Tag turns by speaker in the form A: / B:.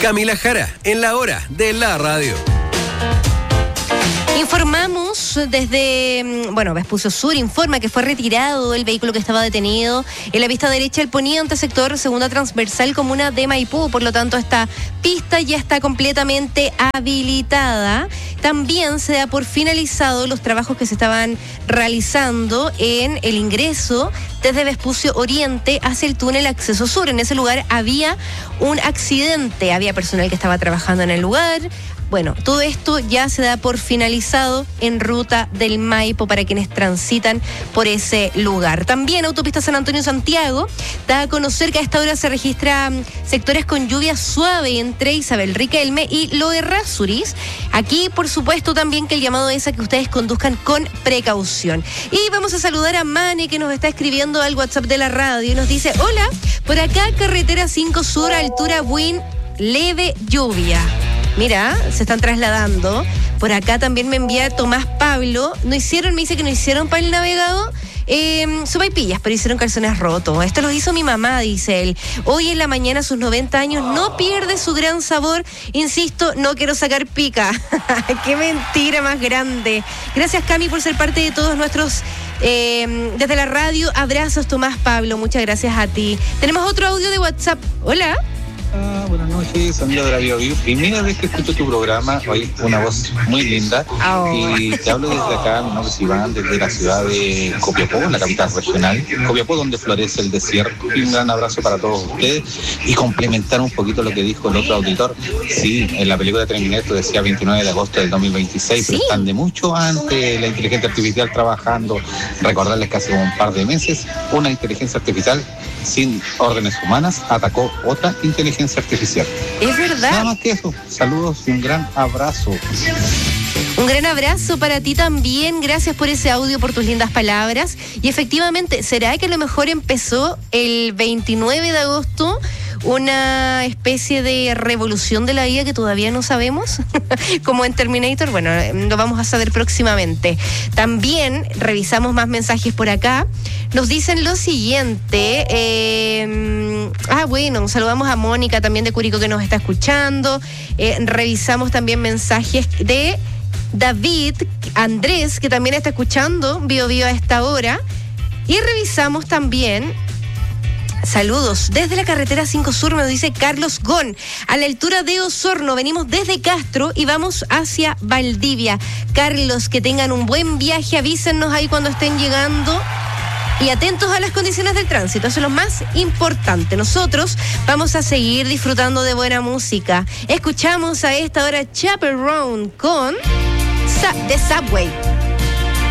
A: Camila Jara, en la hora de la radio.
B: Informamos desde, Vespucio Sur informa que fue retirado el vehículo que estaba detenido en la pista derecha del poniente sector segunda transversal comuna de Maipú. Por lo tanto, esta pista ya está completamente habilitada. También se da por finalizado los trabajos que se estaban realizando en el ingreso desde Vespucio Oriente hacia el túnel Acceso Sur. En ese lugar había un accidente, había personal que estaba trabajando en el lugar. Bueno, todo esto ya se da por finalizado en ruta del Maipo para quienes transitan por ese lugar. También Autopista San Antonio-Santiago da a conocer que a esta hora se registran sectores con lluvia suave entre Isabel Riquelme y Loerrázuriz. Aquí, por supuesto, también que el llamado es a que ustedes conduzcan con precaución. Y vamos a saludar a Mane, que nos está escribiendo al WhatsApp de la radio y nos dice: hola, por acá carretera 5 Sur, altura Buin, leve lluvia. Mira, se están trasladando. Por acá también me envía Tomás Pablo. Me dice que no hicieron para el navegado sopaipillas, pero hicieron calzones rotos. Esto lo hizo mi mamá, dice él. Hoy en la mañana, a sus 90 años, no pierde su gran sabor. Insisto, no quiero sacar pica. Qué mentira más grande. Gracias, Cami, por ser parte de todos nuestros... desde la radio, abrazos, Tomás Pablo. Muchas gracias a ti. Tenemos otro audio de WhatsApp. Hola.
C: Buenas noches, amigo de la Bio Bio. Primera vez que escucho tu programa, hoy una voz muy linda. Y te hablo desde acá, mi nombre es Iván, desde la ciudad de Copiapó, la capital regional. Copiapó, donde florece el desierto. Y un gran abrazo para todos ustedes. Y complementar un poquito lo que dijo el otro auditor. Sí, en la película de Terminator decía 29 de agosto del 2026, pero están de mucho antes la inteligencia artificial trabajando. Recordarles que hace un par de meses una inteligencia artificial sin órdenes humanas atacó otra inteligencia artificial.
B: Es verdad.
C: Nada más que eso. Saludos y un gran abrazo.
B: Un gran abrazo para ti también. Gracias por ese audio, por tus lindas palabras. Y efectivamente, ¿será que a lo mejor empezó el 29 de agosto una especie de revolución de la IA que todavía no sabemos? Como en Terminator. Bueno, lo vamos a saber próximamente. También revisamos más mensajes por acá. Nos dicen lo siguiente. Saludamos a Mónica también de Curicó, que nos está escuchando. Revisamos también mensajes de David Andrés, que también está escuchando Bio Bio a esta hora. Y revisamos también saludos desde la carretera 5 Sur, nos dice Carlos Gon, a la altura de Osorno. Venimos desde Castro y vamos hacia Valdivia. Carlos, que tengan un buen viaje, avísennos ahí cuando estén llegando. Y atentos a las condiciones del tránsito, eso es lo más importante. Nosotros vamos a seguir disfrutando de buena música. Escuchamos a esta hora Chaperone con The Subway.